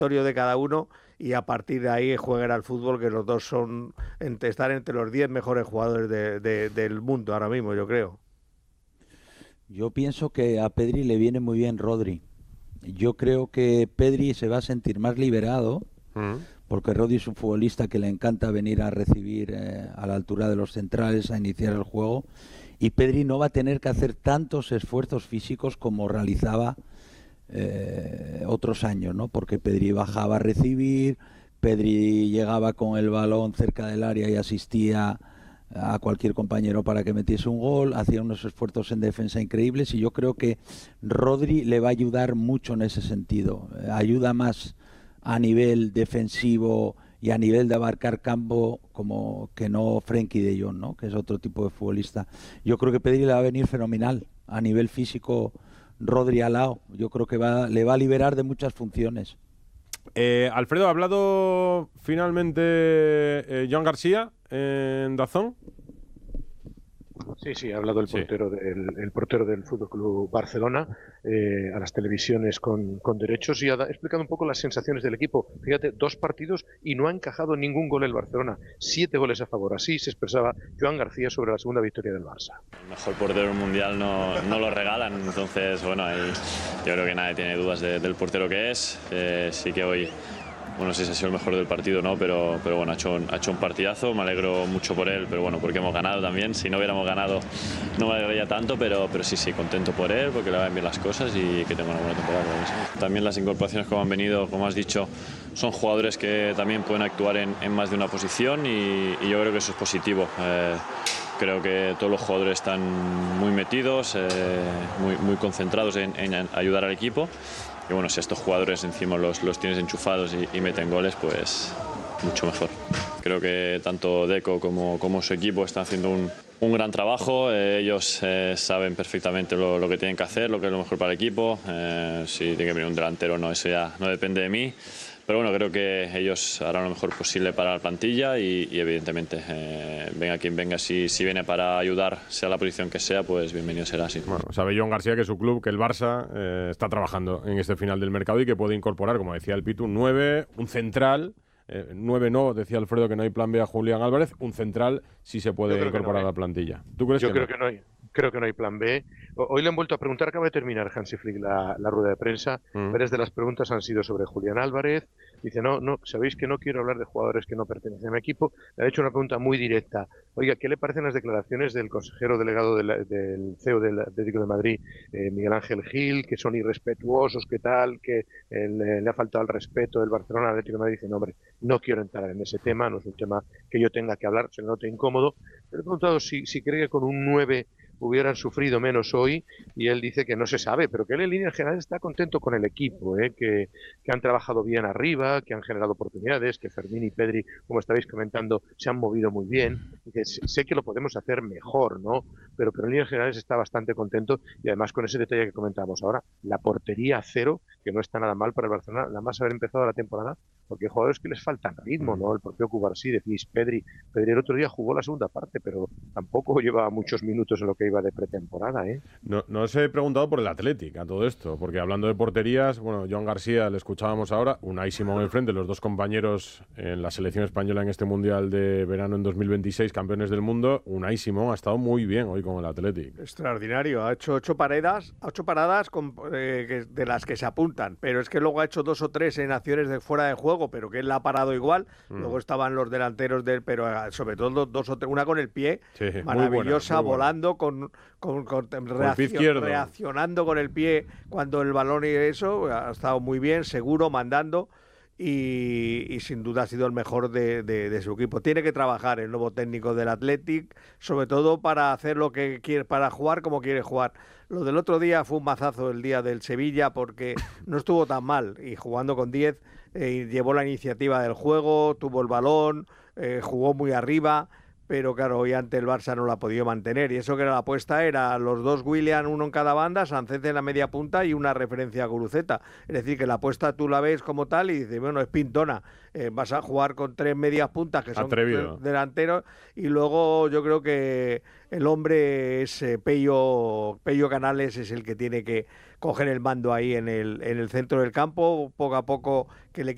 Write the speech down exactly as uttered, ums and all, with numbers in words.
de cada uno y a partir de ahí jueguen al fútbol, que los dos son entre, están entre los diez mejores jugadores de, de, del mundo ahora mismo, yo creo. Yo pienso que a Pedri le viene muy bien Rodri. Yo creo que Pedri se va a sentir más liberado, mm. porque Rodri es un futbolista que le encanta venir a recibir eh, a la altura de los centrales, a iniciar el juego, y Pedri no va a tener que hacer tantos esfuerzos físicos como realizaba eh, otros años, ¿no? Porque Pedri bajaba a recibir, Pedri llegaba con el balón cerca del área y asistía a cualquier compañero para que metiese un gol, hacía unos esfuerzos en defensa increíbles, y yo creo que Rodri le va a ayudar mucho en ese sentido. Eh, ayuda más a nivel defensivo y a nivel de abarcar campo como que no Frenkie de Jong, ¿no? Que es otro tipo de futbolista. Yo creo que Pedri le va a venir fenomenal a nivel físico. Rodri al lado, yo creo que va, le va a liberar de muchas funciones. Eh, Alfredo, ¿ha hablado finalmente eh, Joan García en DAZN? Sí, sí, ha hablado el portero, sí. del, el portero del Fútbol Club Barcelona eh, a las televisiones con, con derechos, y ha explicado un poco las sensaciones del equipo. Fíjate, dos partidos y no ha encajado ningún gol el Barcelona, siete goles a favor. Así se expresaba Joan García sobre la segunda victoria del Barça. El mejor portero del mundial no, no lo regalan, entonces bueno, ahí yo creo que nadie tiene dudas de, del portero que es. Eh, sí que hoy, bueno, no sé si ha sido el mejor del partido, ¿no? Pero, pero bueno, ha hecho, ha hecho un partidazo, me alegro mucho por él, pero bueno, porque hemos ganado también. Si no hubiéramos ganado no me alegraría tanto, pero, pero sí, sí, contento por él, porque le van bien las cosas y que tenga una buena temporada. También las incorporaciones como han venido, como has dicho, son jugadores que también pueden actuar en, en más de una posición, y, y yo creo que eso es positivo. Eh, creo que todos los jugadores están muy metidos, eh, muy, muy concentrados en, en ayudar al equipo. Y bueno, si estos jugadores encima los, los tienes enchufados y, y meten goles, pues mucho mejor. Creo que tanto Deco como, como su equipo están haciendo un, un gran trabajo. Eh, ellos eh, saben perfectamente lo, lo que tienen que hacer, lo que es lo mejor para el equipo. Eh, si tiene que venir un delantero, no, eso ya no depende de mí. Pero bueno, creo que ellos harán lo mejor posible para la plantilla y, y evidentemente, eh, venga quien venga, si, si viene para ayudar, sea la posición que sea, pues bienvenido será así. Bueno, sabe Joan García que su club, que el Barça, eh, está trabajando en este final del mercado y que puede incorporar, como decía el Pitu, un nueve, un central. Eh, nueve no, decía Alfredo que no hay plan B a Julián Álvarez, un central sí se puede incorporar no, a la plantilla. ¿Tú crees Yo que creo no? que no hay. Creo que no hay plan B. Hoy le han vuelto a preguntar, acaba de terminar Hansi Flick la, la rueda de prensa. Mm. Varias de las preguntas han sido sobre Julián Álvarez. Dice, no, no, sabéis que no quiero hablar de jugadores que no pertenecen a mi equipo. Le ha hecho una pregunta muy directa. Oiga, ¿qué le parecen las declaraciones del consejero delegado de la, del C E O del Atlético de Madrid, eh, Miguel Ángel Gil, que son irrespetuosos, que tal, que eh, le, le ha faltado el respeto del Barcelona al Atlético de Madrid? Dice, no, hombre, no quiero entrar en ese tema, no es un tema que yo tenga que hablar, se le note incómodo. Le he preguntado si, si cree que con un nueve hubieran sufrido menos hoy, y él dice que no se sabe, pero que él en línea general está contento con el equipo, ¿eh? que, que han trabajado bien arriba, que han generado oportunidades, que Fermín y Pedri, como estabais comentando, se han movido muy bien, y que sé que lo podemos hacer mejor, ¿no? Pero, pero en líneas generales está bastante contento, y además con ese detalle que comentábamos ahora, la portería a cero, que no está nada mal para el Barcelona, nada más haber empezado la temporada, porque hay jugadores que les faltan ritmo, ¿no? El propio Cubarsí, decís Pedri, Pedri el otro día jugó la segunda parte, pero tampoco llevaba muchos minutos en lo que iba de pretemporada, ¿eh? No, no os he preguntado por el Athletic a todo esto, porque hablando de porterías, bueno, Joan García le escuchábamos ahora, Unai Simón enfrente, los dos compañeros en la selección española en este Mundial de verano en dos mil veintiséis, campeones del mundo. Unai Simón ha estado muy bien hoy con el Athletic. Extraordinario, ha hecho ocho paradas, ocho paradas con, eh, de las que se apuntan, pero es que luego ha hecho dos o tres en acciones de fuera de juego, pero que él la ha parado igual. Mm. Luego estaban los delanteros del, pero sobre todo dos o tres, una con el pie, sí, maravillosa, muy buena, muy volando buena. con Con, con, reaccion, reaccionando con el pie cuando el balón y eso, ha estado muy bien, seguro, mandando, y, y sin duda ha sido el mejor de, de, de su equipo. Tiene que trabajar el nuevo técnico del Athletic, sobre todo para hacer lo que quiere, para jugar como quiere jugar. Lo del otro día fue un mazazo el día del Sevilla, porque no estuvo tan mal, y jugando con diez, eh, llevó la iniciativa del juego, tuvo el balón, eh, jugó muy arriba. Pero claro, hoy ante el Barça no la ha podido mantener, y eso que era la apuesta era los dos Willian, uno en cada banda, Sánchez en la media punta y una referencia a Guruceta. Es decir, que la apuesta tú la ves como tal y dices, bueno, es pintona, eh, vas a jugar con tres medias puntas que son Atrevido. delanteros, y luego yo creo que el hombre es eh, Pello, Pello Canales es el que tiene que coger el mando ahí en el, en el centro del campo, poco a poco que le